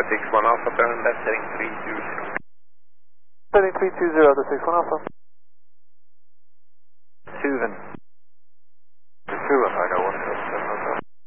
61 Alpha, turn left heading 320. Heading 320 to 61 Alpha.